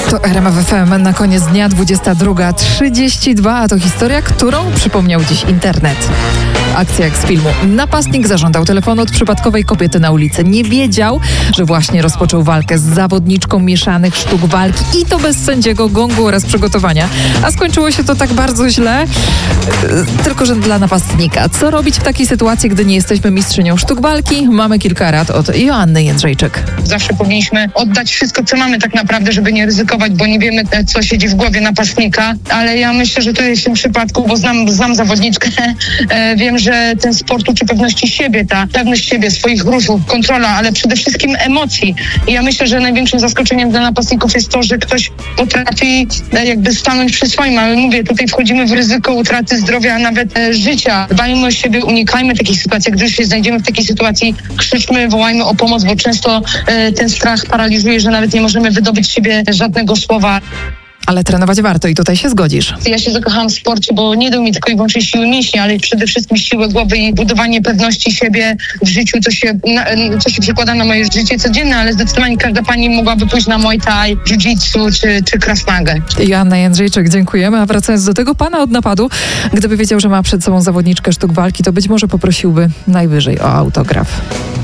To RMF FM na koniec dnia 22:32, a to historia, którą przypomniał dziś internet. Akcja jak z filmu. Napastnik zażądał telefonu od przypadkowej kobiety na ulicy. Nie wiedział, że właśnie rozpoczął walkę z zawodniczką mieszanych sztuk walki i to bez sędziego, gongu oraz przygotowania. A skończyło się to tak bardzo źle, tylko że dla napastnika. Co robić w takiej sytuacji, gdy nie jesteśmy mistrzynią sztuk walki? Mamy kilka rad od Joanny Jędrzejczyk. Zawsze powinniśmy oddać wszystko, co mamy tak naprawdę, żeby nie ryzykować, bo nie wiemy, co siedzi w głowie napastnika, ale ja myślę, że to jest w tym przypadku, bo znam zawodniczkę, wiem, że ten sport uczy pewności siebie, ta pewność siebie, swoich ruchów, kontrola, ale przede wszystkim emocji. I ja myślę, że największym zaskoczeniem dla napastników jest to, że ktoś potrafi jakby stanąć przy swoim, ale mówię, tutaj wchodzimy w ryzyko utraty zdrowia, a nawet życia. Dbajmy o siebie, unikajmy takich sytuacji. Gdy już się znajdziemy w takiej sytuacji, krzyczmy, wołajmy o pomoc, bo często ten strach paraliżuje, że nawet nie możemy wydobyć z siebie żadnego słowa. Ale trenować warto i tutaj się zgodzisz. Ja się zakochałam w sporcie, bo nie dał mi tylko i wyłącznie siły mięśni, ale przede wszystkim siłę głowy i budowanie pewności siebie w życiu, co się przekłada na moje życie codzienne, ale zdecydowanie każda pani mogłaby pójść na Muay Thai, Jiu-Jitsu czy Krav Magę. Joanna Jędrzejczyk, dziękujemy. A wracając do tego pana od napadu, gdyby wiedział, że ma przed sobą zawodniczkę sztuk walki, to być może poprosiłby najwyżej o autograf.